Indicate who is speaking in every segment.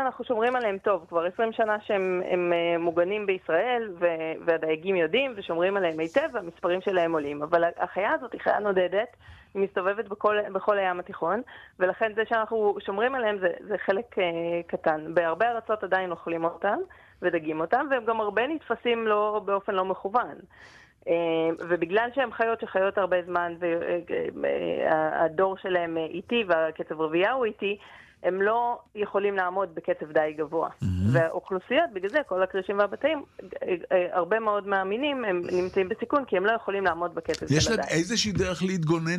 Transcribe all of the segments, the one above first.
Speaker 1: אנחנו שומרים עליהם טוב, כבר 20 שנה שהם מוגנים בישראל, והדייגים יודעים ושומרים עליהם היטב, והמספרים שלהם עולים. אבל החיה הזאת היא חיה נודדת, היא מסתובבת בכל הים התיכון, ולכן זה שאנחנו שומרים עליהם זה חלק קטן. בהרבה ארצות עדיין אוכלים אותם ודגים אותם, והם גם הרבה נתפסים באופן לא מכוון. ובגלל שהם חיות שחיות הרבה זמן, והדור שלהם איטי והקצב רבייה הוא איטי, הם לא יכולים לעמוד בקצב די גבוה. והאוכלוסיות, בגלל זה, כל הקרישים והבתאים, הרבה מאוד מאמינים, הם נמצאים בסיכון, כי הם לא יכולים לעמוד בקצב של
Speaker 2: יש
Speaker 1: הדי.
Speaker 2: להם איזושהי דרך להתגונן?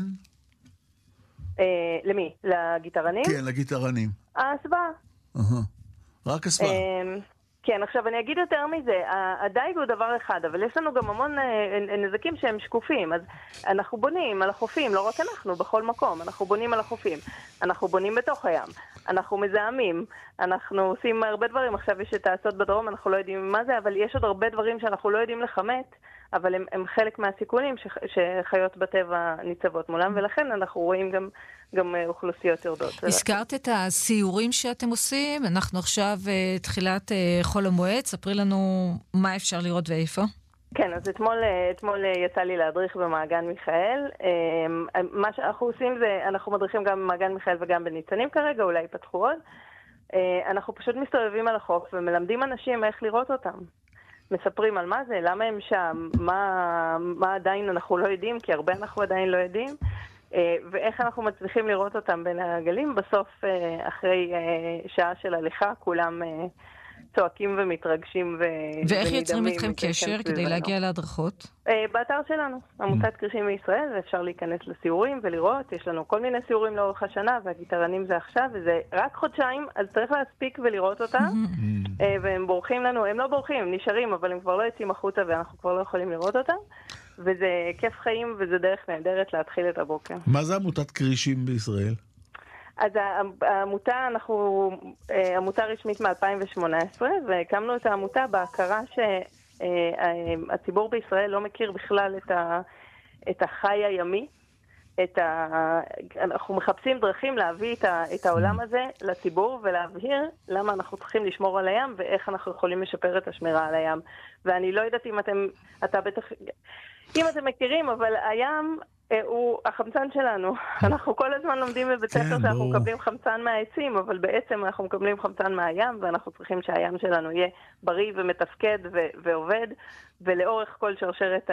Speaker 1: למי? לגיטרנים?
Speaker 2: כן, לגיטרנים.
Speaker 1: הסבעה.
Speaker 2: רק הסבעה.
Speaker 1: כן, עכשיו אני אגיד יותר מזה, הדייג הוא דבר אחד, אבל יש לנו גם המון נזקים שהם שקופים, אז אנחנו בונים על החופים, לא רק אנחנו, בכל מקום, אנחנו בונים על החופים, אנחנו בונים בתוך הים, אנחנו מזהמים, אנחנו עושים הרבה דברים, עכשיו יש את העשות בדרום, אנחנו לא יודעים מה זה, אבל יש עוד הרבה דברים שאנחנו לא יודעים לכמת, אבל הם חלק מהסיכונים שחיות בטבע ניצבות מולם, ולכן אנחנו רואים גם אוכלוסיות יורדות.
Speaker 3: הזכרת את הסיורים שאתם עושים, אנחנו עכשיו תחילת חול המועד, ספרי לנו מה אפשר לראות ואיפה.
Speaker 1: כן, אז אתמול יצא לי להדריך במעגן מיכאל. מה שאנחנו עושים זה, אנחנו מדריכים גם במעגן מיכאל וגם בניצנים כרגע, אולי פתחו עוד. אנחנו פשוט מסתובבים על החוף ומלמדים אנשים איך לראות אותם. מספרים על מה זה, למה הם שם, מה עדיין אנחנו לא יודעים, כי הרבה אנחנו עדיין לא יודעים, ואיך אנחנו מצליחים לראות אותם בין הגלים. בסוף, אחרי שעה של הליכה, כולם צועקים ומתרגשים ונדהמים.
Speaker 3: ואיך יוצרים איתכם קשר כדי להגיע להדרכות?
Speaker 1: באתר שלנו, עמותת קרישים בישראל, ואפשר להיכנס לסיורים ולראות. יש לנו כל מיני סיורים לאורך השנה, והגיטרנים זה עכשיו, וזה רק חודשיים, אז צריך להספיק ולראות אותם. והם בורחים לנו, הם לא בורחים, הם נשארים, אבל הם כבר לא יוצאים החוצה, ואנחנו כבר לא יכולים לראות אותם. וזה כיף חיים, וזה דרך נהדרת להתחיל את הבוקר.
Speaker 2: מה זה עמותת קרישים בישראל?
Speaker 1: אז העמותה, אנחנו עמותה רשמית מ-2018, והקמנו את העמותה בהכרה שהציבור בישראל לא מכיר בכלל את החי הימי. אנחנו מחפשים דרכים להביא את העולם הזה לציבור ולהבהיר למה אנחנו צריכים לשמור על הים ואיך אנחנו יכולים לשפר את השמירה על הים. ואני לא יודעת אם אתם מכירים, אבל הים הוא החמצן שלנו. אנחנו כל הזמן לומדים בבית ספר שאנחנו מקבלים חמצן מהעצים, אבל בעצם אנחנו מקבלים חמצן מהים, ואנחנו צריכים שהים שלנו יהיה בריא ומתפקד ועובד, ולאורך כל שרשרת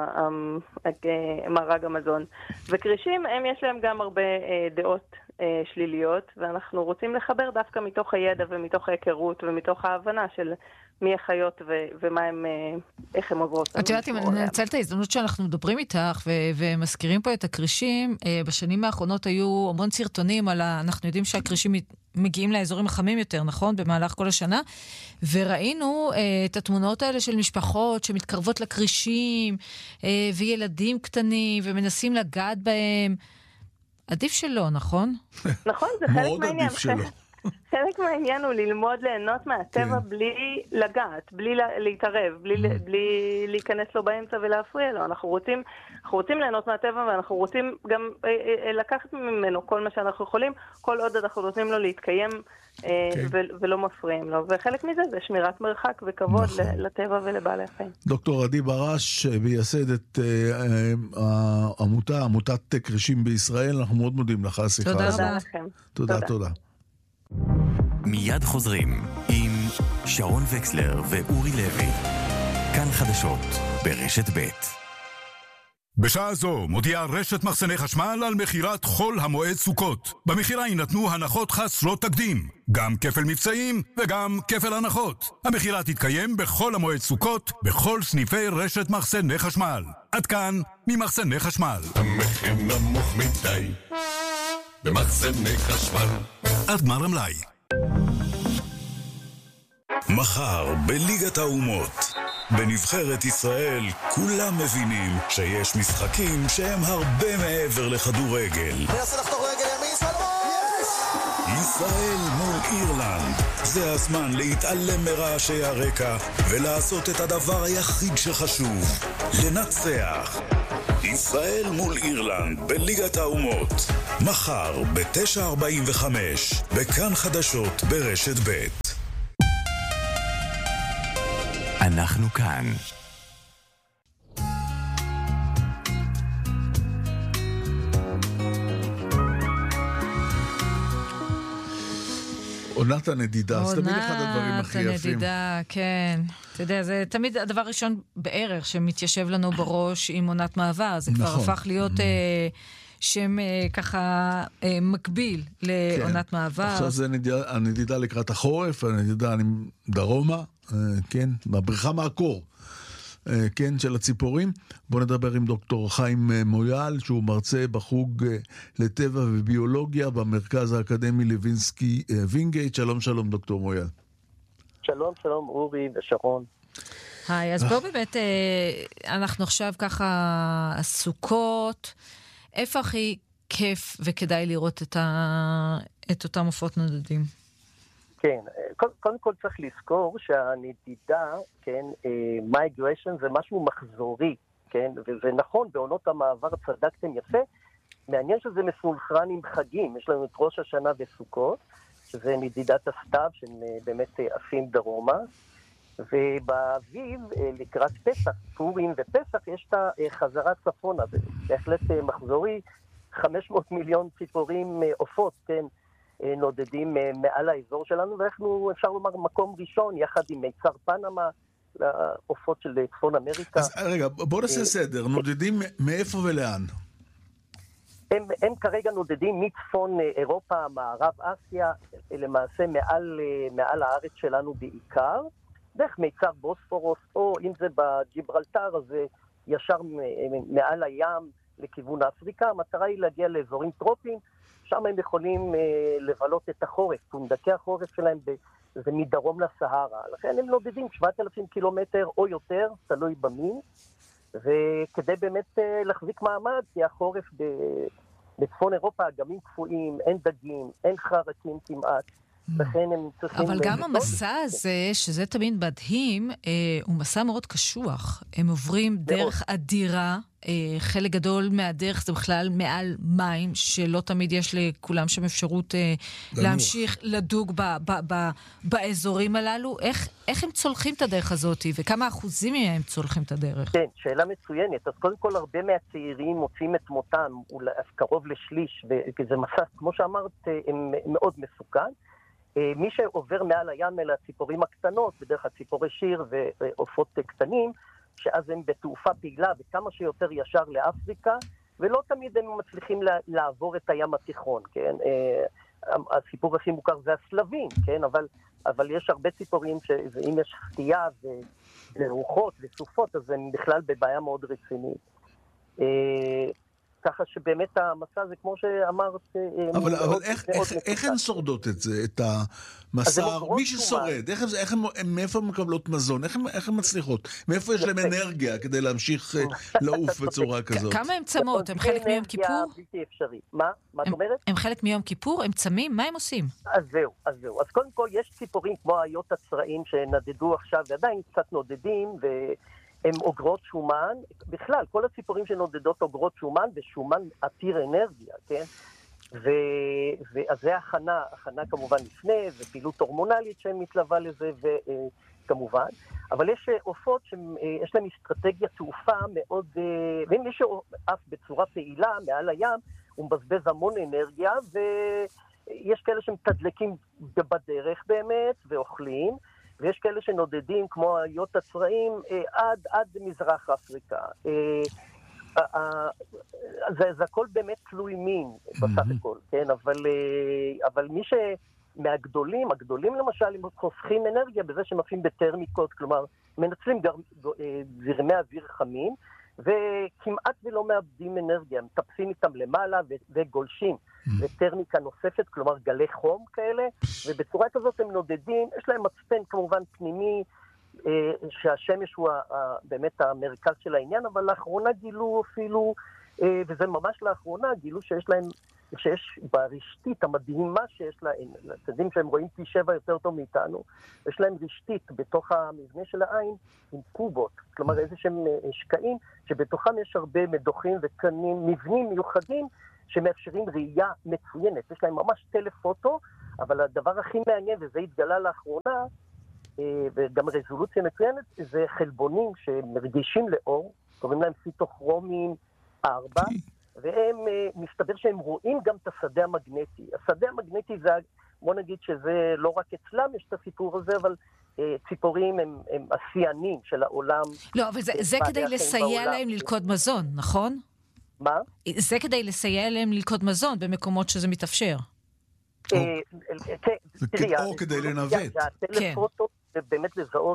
Speaker 1: מארג המזון. וקרישים, יש להם גם הרבה דעות שליליות, ואנחנו רוצים לחבר דווקא מתוך הידע ומתוך ההיכרות ומתוך ההבנה של מי החיות ומה הם, איך הם עוברות.
Speaker 3: את יודעת, אם אני ננצל את ההזדמנות שאנחנו מדברים איתך ומזכירים פה את הקרישים, בשנים האחרונות היו המון סרטונים אנחנו יודעים שהקרישים מגיעים לאזורים החמים יותר, נכון? במהלך כל השנה, וראינו את התמונות האלה של משפחות שמתקרבות לקרישים, וילדים קטנים, ומנסים לגעת בהם. עדיף שלא, נכון?
Speaker 1: נכון, זה חלק
Speaker 2: מאוד
Speaker 1: מהעניין.
Speaker 2: עדיף שלא.
Speaker 1: חלק מהעניין הוא ללמוד ליהנות מהטבע בלי לגעת, בלי להתערב, בלי להיכנס לו באמצע ולהפריע לו. אנחנו רוצים ליהנות מהטבע, ואנחנו רוצים גם לקחת ממנו כל מה שאנחנו יכולים, כל עוד אנחנו נותנים לו להתקיים ולא מפריעים לו. וחלק מזה זה שמירת מרחק וכבוד לטבע ולבעלי החיים.
Speaker 2: דוקטור עדי ברש, מייסדת עמותת קרישים בישראל, אנחנו מאוד מודים לך.
Speaker 3: תודה רבה לכם.
Speaker 2: תודה.
Speaker 4: מיד חוזרים עם שרון וקסלר ואורי לוי. כאן חדשות ברשת ב'.
Speaker 5: בשעה זו מודיעה רשת מחסני חשמל על מחירת חול המועד סוכות. במחירה יינתנו הנחות חסרות תקדים, גם כפל מבצעים וגם כפל הנחות. המחירה תתקיים בכל המועד סוכות, בכל סניפי רשת מחסני חשמל. עד כאן ממחסני חשמל.
Speaker 6: המחיר נמוך מדי במחסני חשמל.
Speaker 5: עד גמר המלאי.
Speaker 7: מחר בליגת האומות. בנבחרת ישראל כולם מבינים שיש משחקים שהם הרבה מעבר לכדורגל.
Speaker 8: מנסה לחתוך רגל ימין,
Speaker 7: ישראל מול אירלנד. זה הזמן להתעלם מרעשי הרקע ולעשות את הדבר היחיד שחשוב, לנצח. ישראל מול אירלנד בליגת האומות. מחר ב-9:45 בכאן חדשות ברשת ב'.
Speaker 4: אנחנו כאן.
Speaker 2: עונת הנדידה, זה תמיד אחד הדברים הכי יפים.
Speaker 3: עונת הנדידה, כן. אתה יודע, זה תמיד הדבר הראשון בערך שמתיישב לנו בראש עם עונת מעבר. זה כבר הפך להיות שם ככה מקביל לעונת מעבר.
Speaker 2: עכשיו זה הנדידה לקראת החורף, הנדידה דרומה, כן, בבריכה מהקור. כן, של הציפורים. בואו נדבר עם דוקטור חיים מויאל, שהוא מרצה בחוג לטבע וביולוגיה במרכז האקדמי לוינסקי וינגייט. שלום, שלום, דוקטור מויאל.
Speaker 8: שלום, שלום, אורי ושרון.
Speaker 3: היי, אז בואו באמת, אנחנו עכשיו ככה הסוכות. איפה הכי כיף וכדאי לראות את אותם עופות נודדים?
Speaker 8: כן, קודם כל צריך לזכור שהנדידה, כן, migration זה משהו מחזורי, כן, וזה נכון, בעונות המעבר צדקתם יפה, מעניין שזה מסונכרן עם חגים, יש לנו את ראש השנה וסוכות, שזה נדידת הסתיו, שהם באמת עפים דרומה, ובאביב, לקראת פסח, פורים ופסח, יש את החזרה צפונה, זה בהחלט מחזורי, 500 מיליון ציפורים עופות, כן, נודדים מעל האזור שלנו, ואנחנו אפשר לומר מקום ראשון, יחד עם מיצר פנמה, לעופות של צפון אמריקה.
Speaker 2: אז רגע, בוא נעשה סדר, נודדים מאיפה ולאן?
Speaker 8: הם כרגע נודדים מצפון אירופה, מערב אסיה, למעשה מעל הארץ שלנו בעיקר, דרך מיצר בוספורוס, או אם זה בג'יברלטר, אז ישר מעל הים לכיוון אפריקה. המטרה היא להגיע לאזורים טרופיים, שם הם יכולים לבלות את החורף, פונדקי החורף שלהם זה מדרום לסהרה. לכן הם נודדים 7,000 קילומטר או יותר, תלוי במין, וכדי באמת להחזיק מעמד, כי החורף בצפון אירופה, אגמים קפואים, אין דגים, אין חרקים כמעט, לכן הם צריכים...
Speaker 3: אבל גם המסע הזה, שזה תמיד מדהים, הוא מסע מאוד קשוח. הם עוברים דרך אדירה, חלק גדול מהדרך זה בכלל מעל מים, שלא תמיד יש לכולם שם אפשרות להמשיך לדוג באזורים הללו. איך הם צולחים את הדרך הזאת, וכמה אחוזים מהם צולחים את הדרך?
Speaker 8: כן, שאלה מצוינת. אז קודם כל, הרבה מהצעירים מוצאים את מותם, קרוב לשליש, וזה מסע, כמו שאמרת, מאוד מסוכן. מי שעובר מעל הים אל הציפורים הקטנות, בדרך הציפורי שיר ועופות קטנים, שאז הם בתעופה פעילה וכמה שיותר ישר לאפריקה, ולא תמיד הם מצליחים לעבור את הים התיכון, כן? הסיפור הכי מוכר זה הסלבים, כן? אבל יש הרבה ציפורים שאם יש חטייה ורוחות וסופות, אז הם בכלל בבעיה מאוד רצינית. ככה שבאמת המסע זה כמו שאמרת...
Speaker 2: אבל איך הן שורדות את זה, את המסע, מי ששורד, מאיפה הן מקבלות מזון, איך הן מצליחות, מאיפה יש להם אנרגיה כדי להמשיך לעוף בצורה כזאת?
Speaker 3: כמה הן צמות? הם חלק מיום כיפור?
Speaker 8: מה את אומרת? הם
Speaker 3: חלק מיום כיפור? הם צמים? מה הם עושים?
Speaker 8: אז זהו. אז קודם כל יש ציפורים כמו האיות הצרעים שנדדו עכשיו, ועדיין קצת נודדים, הם אוגרות שומן, בכלל, כל הציפורים שנודדות אוגרות שומן, ושומן עתיר אנרגיה, כן? אז זה הכנה כמובן לפני, ופעילות הורמונלית שמתלווה לזה, וכמובן. אבל יש עופות שיש להם אסטרטגיה תעופה מאוד, ואם מישהו עף בצורה פעילה מעל הים, הוא מבזבז המון אנרגיה, ויש כאלה שמתדלקים בדרך באמת, ואוכלים, ויש כאלה שנודדים כמו האיות הצרעים עד מזרח אפריקה. זה הכל באמת תלוי מין בסך הכל, כן? אבל מי מהגדולים למשל, הם חוסכים אנרגיה בזה שהם עפים בטרמיקות, כלומר, מנצלים זרמי אוויר חמים, וכמעט ולא מאבדים אנרגיה, הם מטפסים איתם למעלה וגולשים, וטרמיקה נוספת, כלומר גלי חום כאלה, ובצורה כזאת הם נודדים, יש להם מצפן כמובן פנימי, שהשמש הוא באמת המרכז של העניין, אבל לאחרונה גילו אפילו, וזה ממש לאחרונה, גילו שיש ברשתית המדהימה שיש להם, אתם יודעים שהם רואים פי 7 יותר טוב מאיתנו, יש להם רשתית בתוך המבנה של העין עם קובות, כלומר איזה שהם שקעים, שבתוכם יש הרבה מדוחים וקנים, מבנים מיוחדים שמאפשרים ראייה מצוינת, יש להם ממש טלפוטו, אבל הדבר הכי מעניין, וזה התגלה לאחרונה, וגם רזולוציה מצוינת, זה חלבונים שמרגישים לאור, קוראים להם סיטוכרומים 4, והם, מסתבר שהם רואים גם את השדה המגנטי. השדה המגנטי זה, בוא נגיד שזה לא רק אצלם יש את הסיפור הזה, אבל ציפורים הם השיאנים של העולם.
Speaker 3: לא, אבל זה כדי לסייע להם ללכוד מזון, נכון?
Speaker 8: מה?
Speaker 3: זה כדי לסייע להם ללכוד מזון במקומות שזה מתאפשר.
Speaker 2: או כדי לנווט.
Speaker 8: הטלפוטו זה באמת לזהות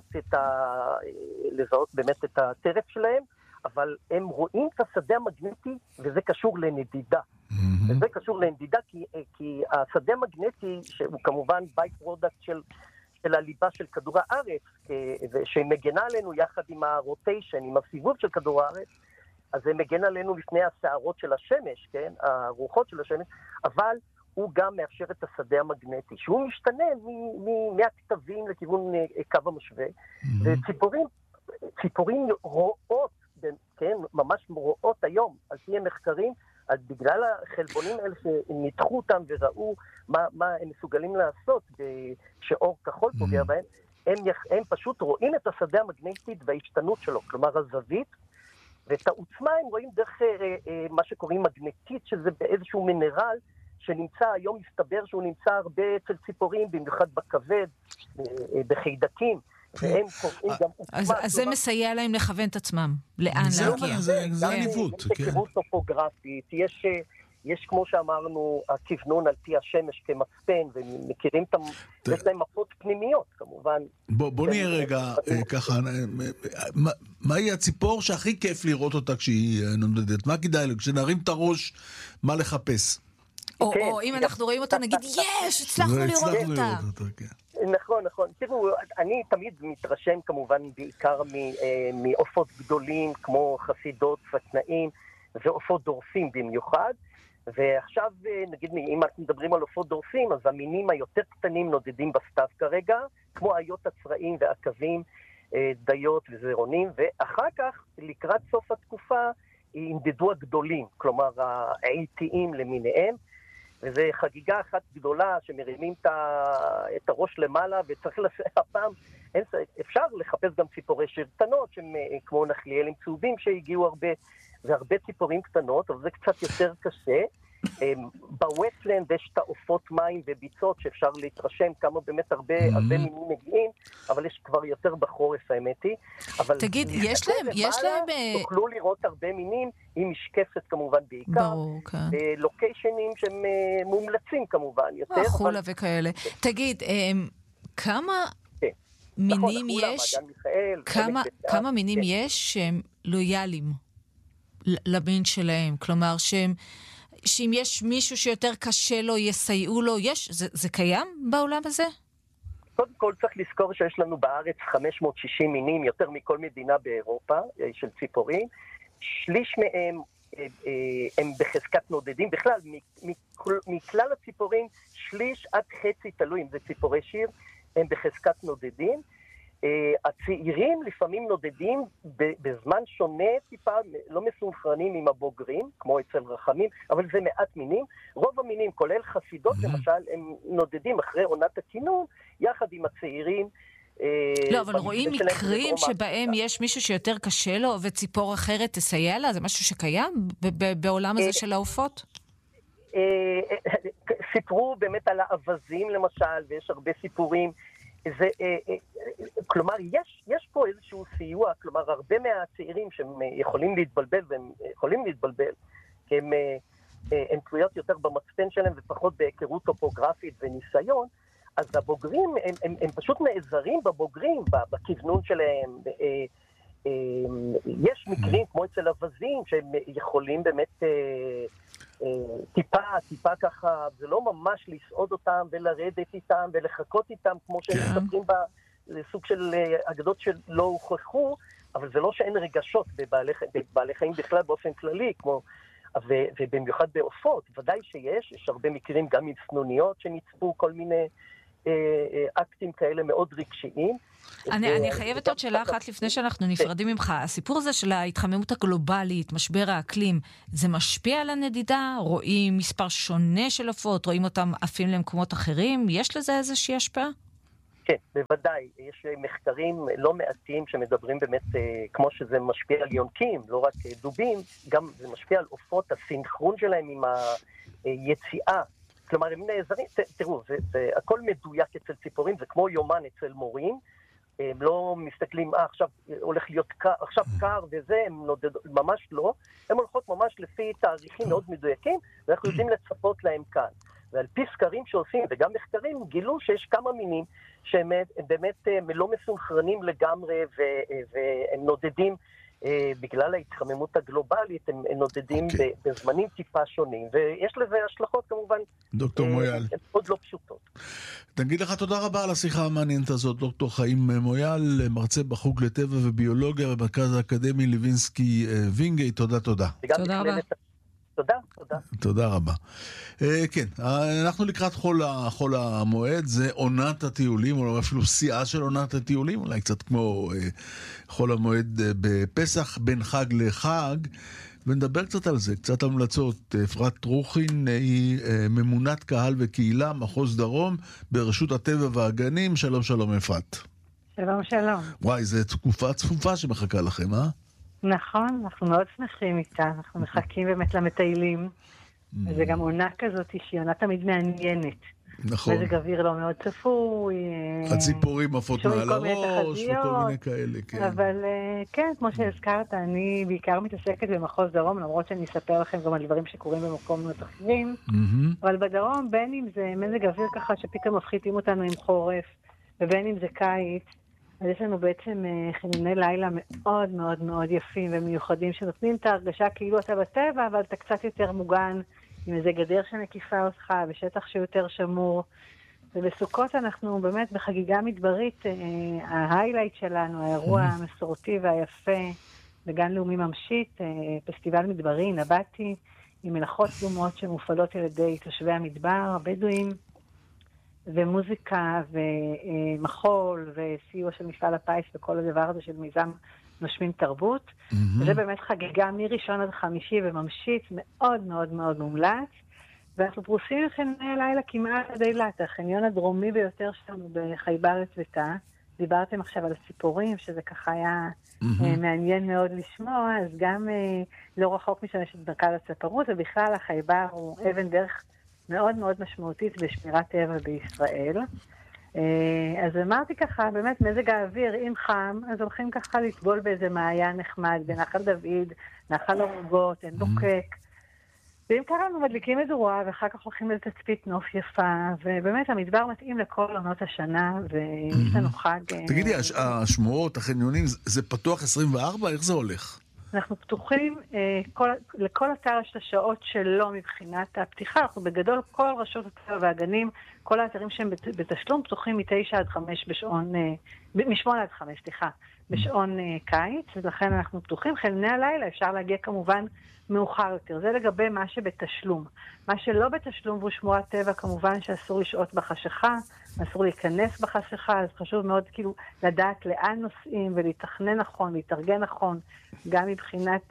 Speaker 8: באמת את הטרף שלהם, אבל הם רואים את השדה המגנטי, וזה קשור לנדידה. וזה קשור לנדידה כי השדה המגנטי, שהוא כמובן ביי פרודקט של הליבה של כדור הארץ, שמגנה עלינו יחד עם הרוטיישן, עם הסיבוב של כדור הארץ, אז זה מגן עלינו לפני הסערות של השמש, כן? הרוחות של השמש, אבל הוא גם מאפשר את השדה המגנטי, שהוא משתנה מהכתבים לכיוון קו המשווה, וציפורים רואות, כן, ממש רואות היום, על פי המחקרים, אז בגלל החלבונים האלה שניתחו אותם וראו מה הם מסוגלים לעשות, שאור כחול פוגע בהם, הם פשוט רואים את השדה המגנטית וההשתנות שלו, כלומר הזווית, ואת העוצמה הם רואים דרך מה שקוראים מגנטית, שזה באיזשהו מינרל, שנמצא, היום מסתבר שהוא נמצא הרבה אצל ציפורים, במיוחד בכבד, בחיידקים, והם קוראים גם עוצמה.
Speaker 3: אז זה מסייע להם לכוון את עצמם, לאן להגיע.
Speaker 2: זה הניווט.
Speaker 8: יש היכרות טופוגרפית, יש כמו שאמרנו, הכוונון על פי השמש כמצפן, ומכירים את יש להם מפות פנימיות, כמובן.
Speaker 2: בוא נהיה רגע ככה, מהי הציפור שהכי כיף לראות אותה כשהיא נודדת? מה כדאי, כשנרים את הראש, מה לחפש?
Speaker 3: או אם אנחנו רואים אותה, נגיד, יש, הצלחנו לראות אותה.
Speaker 8: נכון. תראו, אני תמיד מתרשם כמובן בעיקר מעופות גדולים, כמו חסידות, צפתנאים, ועופות דורסים במיוחד. ועכשיו, נגיד, אם אנחנו מדברים על עופות דורסים, אז המינים היותר קטנים נודדים בסתיו כרגע, כמו איות הצרעים ועקבים, דיות וזרעונים, ואחר כך, לקראת סוף התקופה, ינדדו הגדולים, כלומר, העיתיים למיניהם, וזו חגיגה אחת גדולה שמרימים את הראש למעלה, וצריך הפעם, אפשר לחפש גם ציפורי שרתנות, כמו נחליאלים צהובים שהגיעו הרבה, והרבה ציפורים קטנות, אבל זה קצת יותר קשה. בווטלנד יש את העופות מים וביצות שאפשר להתרשם כמה באמת הרבה מינים מגיעים, אבל יש כבר יותר בחורף האמת היא.
Speaker 3: תגיד, יש להם...
Speaker 8: תוכלו לראות הרבה מינים, עם משקפת כמובן בעיקר, לוקיישנים שהם מומלצים כמובן יותר.
Speaker 3: חולה וכאלה. תגיד, כמה מינים יש? כמה מינים יש שהם לויאליים למין שלהם? כלומר, שאם יש מישהו שיותר קשה לו, יסייעו לו, זה קיים בעולם הזה?
Speaker 8: קודם כל צריך לזכור שיש לנו בארץ 560 מינים, יותר מכל מדינה באירופה של ציפורים. שליש מהם הם בחזקת נודדים. בכלל, מכלל הציפורים, שליש עד חצי, תלוי אם זה ציפורי שיר, הם בחזקת נודדים. הצעירים לפעמים נודדים בזמן שונה טיפה, לא מסונכרנים עם הבוגרים, כמו אצל רחמים, אבל זה מעט מינים. רוב המינים, כולל חסידות למשל, הם נודדים אחרי עונת הכינון, יחד עם הצעירים.
Speaker 3: לא, אבל רואים מקרים שבהם יש מישהו שיותר קשה לו, וציפור אחרת תסייע לה? זה משהו שקיים בעולם הזה של העופות?
Speaker 8: סיפרו באמת על האבזים למשל, ויש הרבה סיפורים. כלומר, יש פה איזשהו סיוע, כלומר, הרבה מהצעירים שהם יכולים להתבלבל, והם יכולים להתבלבל, כי הם תלויות יותר במצפן שלהם ופחות בהיכרות טופוגרפית וניסיון, אז הבוגרים, הם פשוט נעזרים בבוגרים, בכוונון שלהם. יש מקרים כמו אצל אבזים שהם יכולים באמת טיפה ככה, זה לא ממש לסעוד אותם ולרדת איתם ולחכות איתם כמו שהם מספרים בסוג של אגדות שלא הוכחו, אבל זה לא שאין רגשות בבעלי חיים בכלל באופן כללי, כמו, ובמיוחד בעופות, ודאי יש הרבה מקרים גם עם סנוניות שנצפו כל מיני אקטים כאלה מאוד רגשיים.
Speaker 3: אני חייבת עוד שאלה אחת לפני שאנחנו נפרדים ממך. הסיפור הזה של ההתחממות הגלובלית, משבר האקלים, זה משפיע על הנדידה? רואים מספר שונה של עופות? רואים אותם עפים למקומות אחרים? יש לזה איזושהי השפעה?
Speaker 8: כן, בוודאי. יש מחקרים לא מעטים שמדברים באמת, כמו שזה משפיע על יונקים, לא רק דובים, גם זה משפיע על עופות, הסינכרון שלהם עם היציאה. כלומר, הם נעזרים, תראו, זה הכל מדויק אצל ציפורים, זה כמו יומן אצל מורים, הם לא מסתכלים, עכשיו הולך להיות קר, עכשיו קר וזה, הם ממש לא, הם הולכות ממש לפי תאריכים מאוד מדויקים, ואנחנו יודעים לצפות להם כאן. ועל פי סקרים שעושים, וגם מחקרים, גילו שיש כמה מינים שהם באמת לא מסונכרנים לגמרי, והם נודדים, בגלל ההתחממות הגלובלית, הם נודדים בזמנים טיפה שונים, ויש לזה השלכות כמובן
Speaker 2: דוקטור מויאל.
Speaker 8: עוד לא פשוטות.
Speaker 2: תגיד לך תודה רבה על השיחה המעניינת הזאת, דוקטור חיים מויאל, מרצה בחוג לטבע וביולוגיה במרכז האקדמי לוינסקי וינגייט. תודה.
Speaker 3: תודה רבה.
Speaker 2: תודה רבה. כן, אנחנו לקראת חול המועד, זה עונת הטיולים, או אפילו שיאה של עונת הטיולים, אולי קצת כמו חול המועד בפסח, בין חג לחג, ונדבר קצת על זה, קצת המלצות. אפרת רוחין היא ממונת קהל וקהילה, מחוז דרום, ברשות הטבע והגנים. שלום שלום אפרת.
Speaker 9: שלום.
Speaker 2: וואי, זו תקופה צפופה שמחכה לכם, אה?
Speaker 9: נכון, אנחנו מאוד שמחים איתה, אנחנו מחכים באמת למטיילים, וזה גם עונה כזאת שהיא עונה תמיד מעניינת.
Speaker 2: נכון.
Speaker 9: מזג אוויר לא מאוד צפוי.
Speaker 2: הציפורים עפות מעל הראש וכל מיני כאלה, כן.
Speaker 9: אבל כן, כמו שהזכרת, אני בעיקר מתעסקת במחוז דרום, למרות שאני אספר לכם גם על דברים שקורים במקומות אחרים, אבל בדרום, בין אם זה מזג אוויר ככה שפתאום מפחיתים אותנו עם חורף, ובין אם זה קיץ, אז יש לנו בעצם חניוני לילה מאוד מאוד מאוד יפים ומיוחדים, שנותנים את ההרגשה כאילו אתה בטבע, אבל אתה קצת יותר מוגן, עם איזה גדר שמקיפה אותך, בשטח שיותר שמור. ובסוכות אנחנו באמת בחגיגה מדברית, ההיילייט שלנו, האירוע המסורתי והיפה, בגן לאומי ממשית, פסטיבל מדברי, נבטי, עם מלאכות דומות שמופעלות על ידי תושבי המדבר, הבדואים, ומוזיקה ומחול וסיוע של מפעל הפיס וכל הדבר הזה של מיזם נושמים תרבות. וזה באמת חגיגה מראשון עד חמישי וממשית, מאוד מאוד מאוד מומלץ. ואנחנו פרוסים לחניוני הלילה כמעט עד אילת, החניון הדרומי ביותר שלנו בחייבר לצוותה. דיברתם עכשיו על הציפורים, שזה ככה היה מעניין מאוד לשמוע, אז גם לא רחוק משם יש את מרכז הצפרות, ובכלל החייבר הוא אבן דרך מאוד מאוד משמעותית בשמירת טבע בישראל. אז אמרתי ככה, באמת מזג האוויר, אם חם, אז הולכים ככה לטבול באיזה מעיין נחמד, בנחל דוד, נחל אורגות, אין בוקק. ואם ככה אנחנו מדליקים מדורה, ואחר כך הולכים לתצפית נוף יפה, ובאמת המדבר מתאים לכל עונות השנה, ויש לנו חג...
Speaker 2: תגידי, השמועות, החניונים, זה פתוח 24? איך זה הולך?
Speaker 9: אנחנו פתוחים, לכל אתר יש את השעות שלו מבחינת הפתיחה, אנחנו בגדול כל רשות הטבע והגנים, כל האתרים שהם בתשלום פתוחים מ-9 עד 5 בשעון, מ-8 עד 5, בשעון קיץ, ולכן אנחנו פתוחים. חניוני הלילה אפשר להגיע כמובן מאוחר יותר. זה לגבי מה שבתשלום. מה שלא בתשלום והוא שמורת טבע, כמובן שאסור לשעות בחשיכה, אסור להיכנס בחשיכה, אז חשוב מאוד כאילו לדעת לאן נוסעים ולהתכנן נכון, להתארגן נכון, גם מבחינת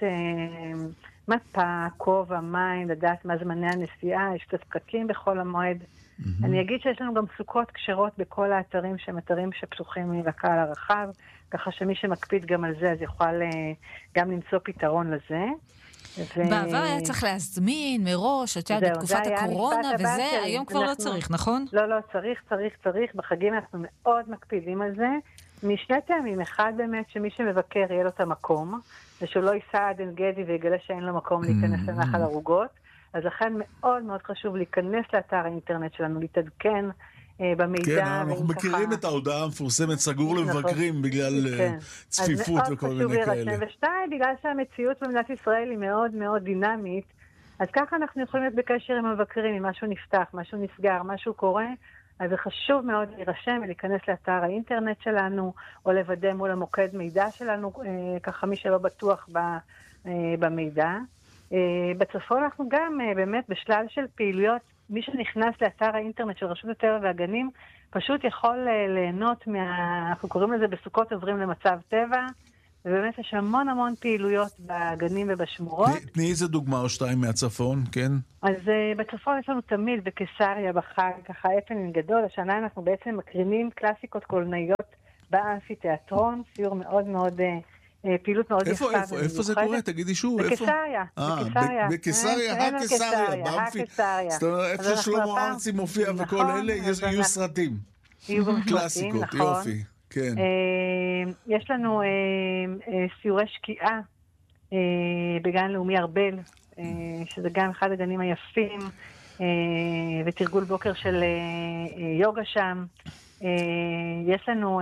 Speaker 9: מפה, כובע, מים, לדעת מה זמני הנסיעה, יש קצת פקקים בכל המועד. אני אגיד שיש לנו גם סוכות כשרות בכל האתרים שהם אתרים שפתוחים לקהל הרחב, ככה שמי שמקפיד גם על זה אז יוכל גם למצוא פתרון לזה.
Speaker 3: בעבר היה צריך להזמין מראש, את יודעת, בתקופת הקורונה וזה, היום כבר לא צריך, נכון?
Speaker 9: לא, צריך. בחגים אנחנו מאוד מקפידים על זה. משני טעמים, אחד באמת שמי שמבקר יהיה לו את המקום, ושהוא לא ייסע עד עין גדי ויגלה שאין לו מקום להיכנס לנחל ארוגות. אז לכן מאוד מאוד חשוב להיכנס לאתר האינטרנט שלנו, להתעדכן במידע.
Speaker 2: כן, אנחנו מכירים את ההודעה המפורסמת, סגור למבקרים בגלל צפיפות וכל מיני כאלה.
Speaker 9: אז מאוד חשוב להירשם, ושתיים, בגלל שהמציאות במדינת ישראל היא מאוד מאוד דינמית, אז ככה אנחנו יכולים להיות בקשר עם המבקרים, אם משהו נפתח, משהו נסגר, משהו קורה, אז זה חשוב מאוד להירשם ולהיכנס לאתר האינטרנט שלנו, או לוודא מול המוקד מידע שלנו, ככה מי שלא בטוח במידע. בצפון אנחנו גם באמת בשלל של פעילויות, מי שנכנס לאתר האינטרנט של רשות הטבע והגנים, פשוט יכול ליהנות אנחנו קוראים לזה בסוכות עוברים למצב טבע, ובאמת יש המון המון פעילויות בגנים ובשמורות.
Speaker 2: תני איזה דוגמה או שתיים מהצפון, כן?
Speaker 9: אז בצפון יש לנו תמיד בקיסריה בחג, ככה הפנינג גדול. השנה אנחנו בעצם מקרינים קלאסיקות קולנועיות באמפיתיאטרון, סיור מאוד מאוד, פעילות מאוד יפה.
Speaker 2: איפה זה קורה? תגידי שוב.
Speaker 9: בקיסריה.
Speaker 2: בקיסריה, הקיסריה. זאת אומרת, איפה שלמה ארצי מופיע וכל אלה, יהיו סרטים.
Speaker 9: יהיו גם סרטים,
Speaker 2: קלאסיקות,
Speaker 9: נכון.
Speaker 2: יופי. כן.
Speaker 9: יש לנו סיורי שקיעה בגן לאומי ארבל, שזה גם אחד הגנים היפים, ותרגול בוקר של יוגה שם. יש לנו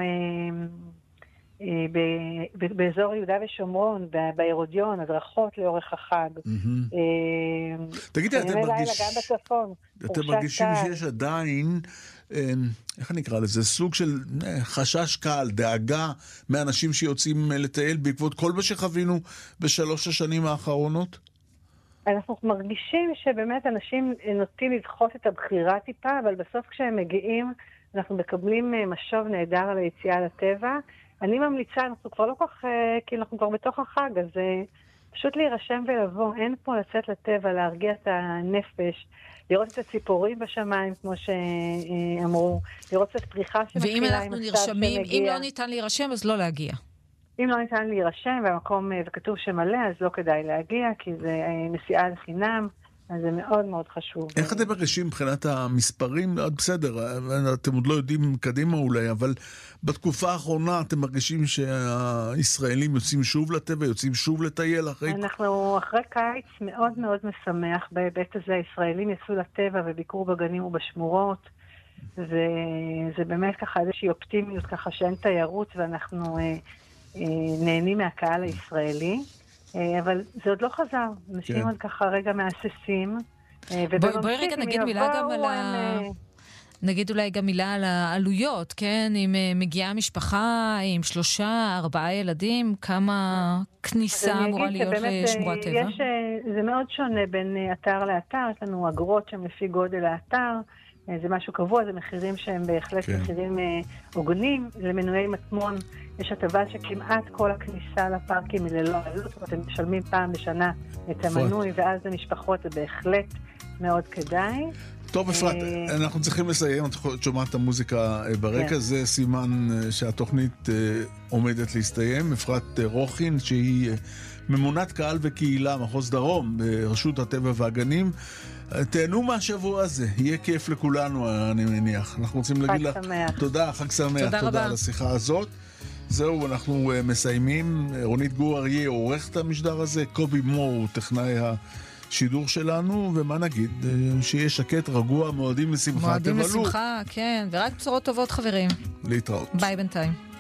Speaker 9: באזור יהודה ושומרון, בהרודיון, הדרכות לאורך החג.
Speaker 2: תגידי, אתם מרגישים
Speaker 9: קהל.
Speaker 2: שיש עדיין, איך אני אקרא לזה, סוג של חשש קהל, דאגה מאנשים שיוצאים לטייל בעקבות כל מה שחווינו בשלוש השנים האחרונות?
Speaker 9: אנחנו מרגישים שבאמת אנשים נוטים לדחות את הבחירה טיפה, אבל בסוף כשהם מגיעים, אנחנו מקבלים משוב נהדר על היציאה לטבע. אני ממליצה, אנחנו כבר לא כך, כי אנחנו כבר בתוך החג, אז פשוט להירשם ולבוא. אין פה לצאת לטבע, להרגיע את הנפש, לראות את הציפורים בשמיים, כמו שאמרו, לראות את הפריחה שמתחילה
Speaker 3: ואם אנחנו נרשמים, אם לא ניתן להירשם, אז לא להגיע.
Speaker 9: אם לא ניתן להירשם, והמקום וכתוב שמלא, אז לא כדאי להגיע, כי זה נסיעה לחינם, אז זה מאוד מאוד חשוב.
Speaker 2: איך אתם מרגישים מבחינת המספרים? בסדר, אתם עוד לא יודעים קדימה אולי, אבל בתקופה האחרונה אתם מרגישים שהישראלים יוצאים שוב לטבע, יוצאים שוב לטייל אחרי...
Speaker 9: אנחנו אחרי קיץ מאוד מאוד משמח בהיבט הזה. הישראלים יצאו לטבע וביקרו בגנים ובשמורות, וזה באמת ככה איזושהי אופטימיות, ככה שאין תיירות ואנחנו נהנים מהקהל הישראלי. אבל זה עוד לא חזר. אנשים עוד ככה רגע מאססים.
Speaker 3: בואי רגע נגיד מילה גם על נגיד אולי גם מילה על העלויות, כן? אם מגיעה משפחה עם 3-4 ילדים, כמה כניסה אמורה להיות לשמורת טבע?
Speaker 9: זה מאוד שונה בין אתר לאתר. יש לנו אגרות שהן לפי גודל האתר. זה משהו קבוע, זה מחירים שהם בהחלט מחירים הוגנים. למנויי מטמון יש הטבה שכמעט כל הכניסה לפארקים היא ללא עלות, אתם משלמים פעם בשנה את המנוי, ואז למשפחות זה בהחלט מאוד כדאי.
Speaker 2: טוב, אפרת, אנחנו צריכים לסיים, את שומעת את המוזיקה ברקע, זה סימן שהתוכנית עומדת להסתיים. אפרת רוחין, שהיא ממונת קהל וקהילה, מחוז דרום, ברשות הטבע והגנים. תהנו מהשבוע הזה, יהיה כיף לכולנו, אני מניח. אנחנו רוצים להגיד לך תודה, חג שמח, תודה על השיחה הזאת. זהו, אנחנו מסיימים. רונית גור אריה עורך את המשדר הזה, קובי מור טכנאי השידור שלנו, ומה נגיד? שיהיה שקט, רגוע, מועדים לשמחה,
Speaker 3: מועדים לשמחה, כן, ורק בשורות טובות חברים.
Speaker 2: להתראות.
Speaker 3: ביי בינתיים.